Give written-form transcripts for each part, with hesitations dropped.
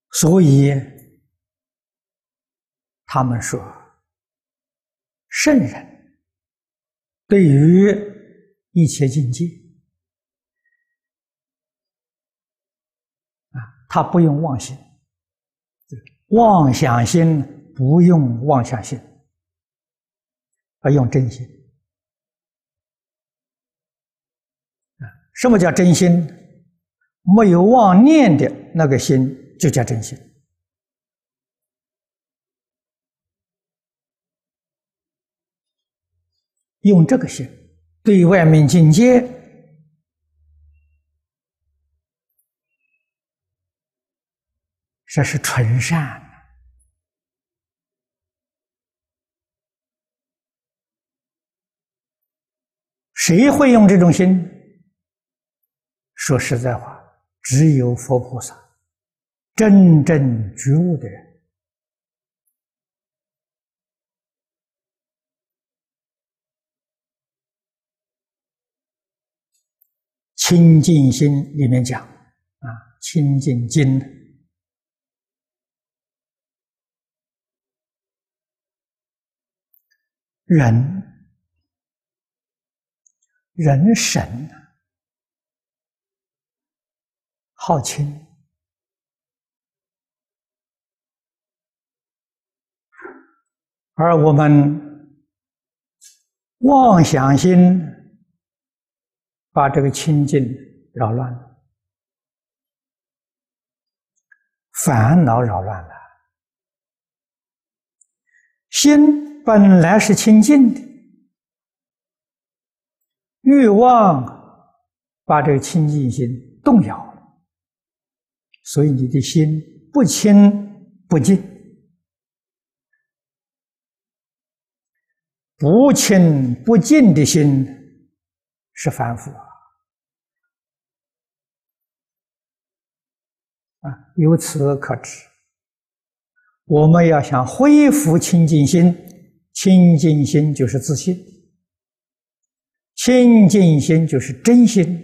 所以他们说，圣人对于一切境界他不用妄心，妄想心不用妄想心，而用真心。什么叫真心？没有妄念的那个心就叫真心。用这个心对外面境界这是纯善。谁会用这种心？说实在话，只有佛菩萨，真正觉悟的人。清净心里面讲清净经人神好亲，而我们妄想心把这个清净扰乱了，烦恼扰乱了。心本来是清净的，欲望把这个清净心动摇了，所以你的心不清不净，不清不净的心是凡夫由此可知，我们要想恢复清净心，清净心就是自信，清净心就是真心。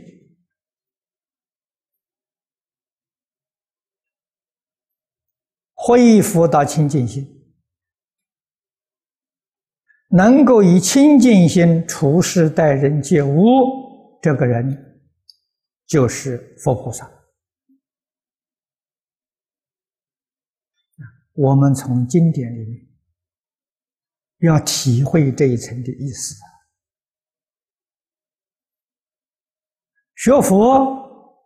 恢复到清净心，能够以清净心处事待人接物，这个人就是佛菩萨。我们从经典里面要体会这一层的意思。学佛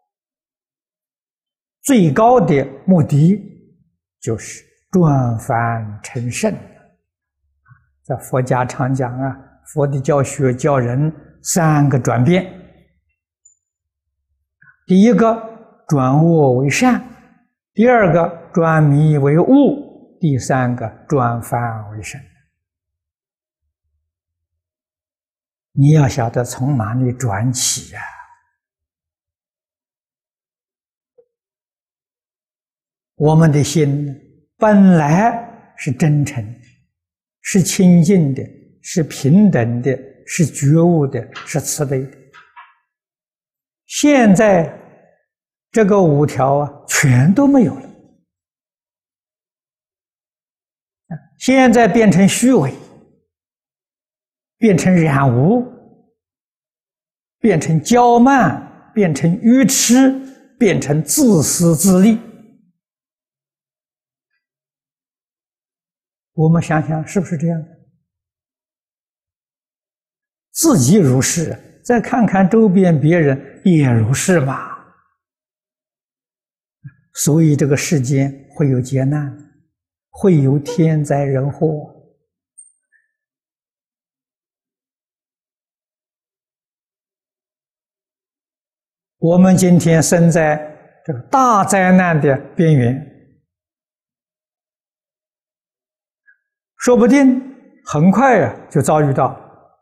最高的目的就是转凡成圣。在佛家常讲佛的教学教人3个转变。第一个，转恶为善；第二个，转迷为悟；第三个，转凡为圣。你要晓得从哪里转起我们的心本来是真诚的，是清净的，是平等的，是觉悟的，是慈悲的。现在这个5条全都没有了，现在变成虚伪，变成染污，变成骄慢，变成愚痴，变成自私自利。我们想想是不是这样的？自己如是，再看看周边别人也如是嘛。所以这个世间会有劫难，会有天灾人祸。我们今天生在这个大灾难的边缘，说不定很快就遭遇到。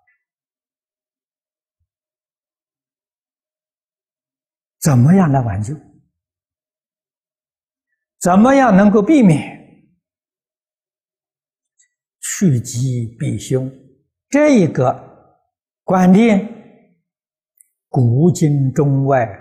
怎么样来挽救？怎么样能够避免？趋吉避凶，这一个观念，古今中外